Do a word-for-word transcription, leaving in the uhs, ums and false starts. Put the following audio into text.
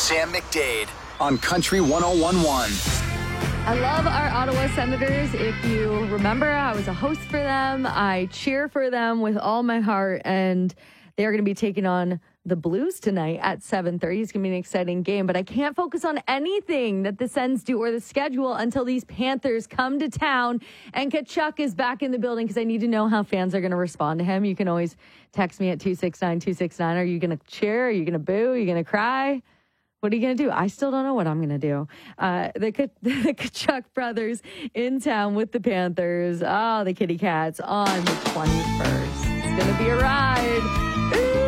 Sam McDade on Country one oh one point one. I love our Ottawa Senators. If you remember, I was a host for them. I cheer for them with all my heart, and they're going to be taking on the Blues tonight at seven thirty. It's going to be an exciting game, but I can't focus on anything that the Sens do or the schedule until these Panthers come to town and Tkachuk is back in the building, because I need to know how fans are going to respond to him. You can always text me at two six nine two six nine. Are you going to cheer? Are you going to boo? Are you going to cry? What are you going to do? I still don't know what I'm going to do. Uh, the, the Tkachuk brothers in town with the Panthers. Oh, the Kitty Cats on the twenty-first. It's going to be a ride.